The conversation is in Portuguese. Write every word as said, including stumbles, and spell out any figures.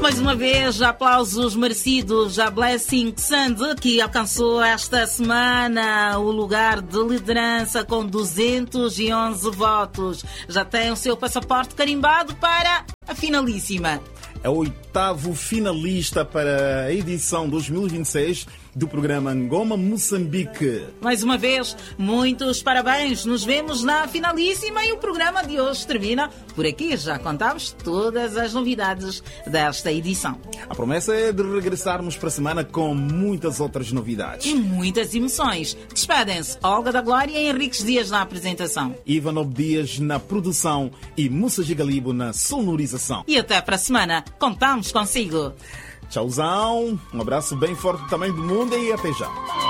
Mais uma vez, aplausos merecidos à Blessing Sand, que alcançou esta semana o lugar de liderança com duzentos e onze votos. Já tem o seu passaporte carimbado para a finalíssima. É o oitavo finalista para a edição dois mil e vinte e seis do programa Ngoma Moçambique. Mais uma vez, muitos parabéns. Nos vemos na finalíssima e o programa de hoje termina por aqui. Já contamos todas as novidades desta edição. A promessa é de regressarmos para a semana com muitas outras novidades. E muitas emoções. Despedem-se Olga da Glória e Henriques Dias na apresentação. Ivanov Dias na produção e Musa Gigalibo na sonorização. E até para a semana. Contamos consigo. Tchauzão, um abraço bem forte do tamanho do mundo e até já.